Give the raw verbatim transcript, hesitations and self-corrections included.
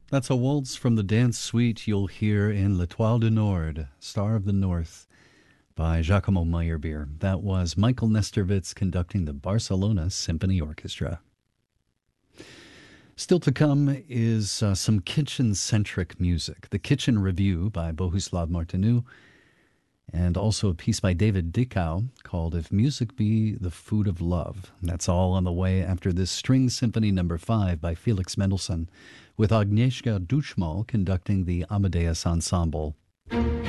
That's a waltz from the dance suite you'll hear in L'Étoile du Nord, Star of the North, by Giacomo Meyerbeer. That was Michael Nestervitz conducting the Barcelona Symphony Orchestra. Still to come is uh, some kitchen-centric music. The Kitchen Review by Bohuslav Martinu, and also a piece by David Dickau called If Music Be the Food of Love. And that's all on the way after this String Symphony Number five by Felix Mendelssohn, with Agnieszka Duchmal conducting the Amadeus Ensemble.